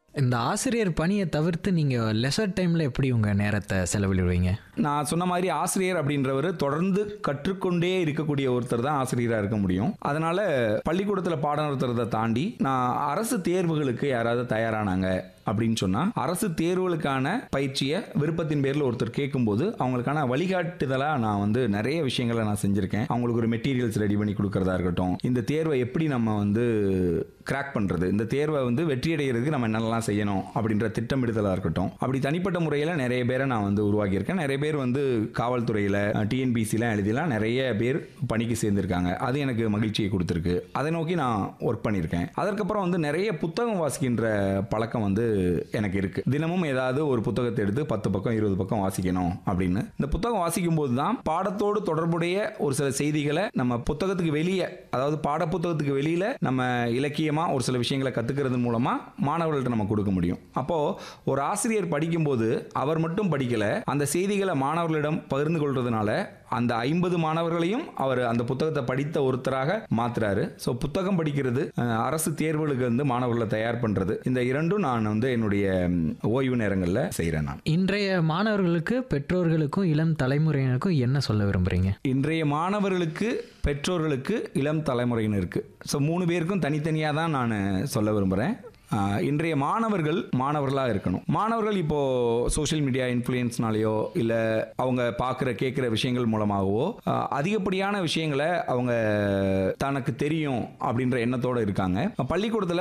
இந்த ஆசிரியர் பணியை தவிர்த்து நீங்கள் லெசர் டைமில் எப்படி உங்கள் நேரத்தை செலவிடுவீங்க? நான் சொன்ன மாதிரி ஆசிரியர் அப்படின்றவர் தொடர்ந்து கற்றுக்கொண்டே இருக்கக்கூடிய ஒருத்தர் தான் ஆசிரியராக இருக்க முடியும். அதனால பள்ளிக்கூடத்தில் பாடம் நடத்துறதை தாண்டி நான் அரசு தேர்வுகளுக்கு யாராவது தயாரானாங்க அப்படின்னு சொன்னா அரசு தேர்வுகளுக்கான பயிற்சியை விருப்பத்தின் பேரில் ஒருத்தர் கேட்கும்போது அவங்களுக்கான வழிகாட்டுதலா நான் வந்து நிறைய விஷயங்களை நான் செஞ்சிருக்கேன். அவங்களுக்கு ஒரு மெட்டீரியல்ஸ் ரெடி பண்ணி கொடுக்கறதா இருக்கட்டும், இந்த தேர்வை எப்படி நம்ம வந்து கிராக் பண்றது, இந்த தேர்வை வந்து வெற்றி அடைகிறதுக்கு நம்ம என்னெல்லாம் செய்யணும் அப்படின்ற திட்டமிடுதலா இருக்கட்டும், அப்படி தனிப்பட்ட முறையில் நிறைய பேரை நான் வந்து உருவாக்கியிருக்கேன். நிறைய பேர் வந்து காவல்துறையில் டிஎன்பிசிலாம் எழுதிலாம் நிறைய பேர் பணிக்கு சேர்ந்திருக்காங்க. அது எனக்கு மகிழ்ச்சியை கொடுத்துருக்கு. அதை நோக்கி நான் ஒர்க் பண்ணியிருக்கேன். அதற்கப்புறம் வந்து நிறைய புத்தகம் வாசிக்கின்ற பழக்கம் வந்து எனக்கு இருக்கு. தினமும் ஏதாவது ஒரு புத்தகத்தை எடுத்து 10 பக்கம் 20 பக்கம் வாசிக்கணும் அப்படின்னு. இந்த புத்தகம் வாசிக்கும் போது தான் பாடத்தோடு தொடர்புடைய ஒரு சில செய்திகளை நம்ம புத்தகத்துக்கு வெளியே, அதாவது பாட புத்தகத்துக்கு வெளியில நம்ம இலக்கியமா ஒரு சில விஷயங்களை கத்துக்கிறது மூலமா மாணவர்கள்ட்ட நம்ம கொடுக்க முடியும். அப்போ ஒரு ஆசிரியர் படிக்கும்போது அவர் மட்டும் படிக்கல, அந்த செய்திகளை மாணவர்களிடம் பகிர்ந்து கொள்றதுனால அந்த 50 மாணவர்களையும் அவர் அந்த புத்தகத்தை படித்த ஒருத்தராக மாத்துறாரு. ஸோ புத்தகம் படிக்கிறது, அரசு தேர்வுகளுக்கு வந்து மாணவர்களை தயார் பண்றது, இந்த இரண்டும் நான் வந்து என்னுடைய ஓய்வு நேரங்களில் செய்கிறேன். நான் இன்றைய மாணவர்களுக்கு, பெற்றோர்களுக்கும், இளம் தலைமுறையினருக்கும் என்ன சொல்ல விரும்புறீங்க? இன்றைய மாணவர்களுக்கு, பெற்றோர்களுக்கு, இளம் தலைமுறையினருக்கு, ஸோ 3 பேருக்கும் தனித்தனியாக தான் நான் சொல்ல விரும்புகிறேன். இன்றைய மாணவர்கள் மாணவர்களாக இருக்கணும். மாணவர்கள் இப்போ சோஷியல் மீடியா இன்ஃப்ளூயன்ஸ்னாலேயோ இல்லை அவங்க பார்க்குற கேட்குற விஷயங்கள் மூலமாகவோ அதிகப்படியான விஷயங்களை அவங்க தனக்கு தெரியும் அப்படின்ற எண்ணத்தோடு இருக்காங்க. பள்ளிக்கூடத்தில்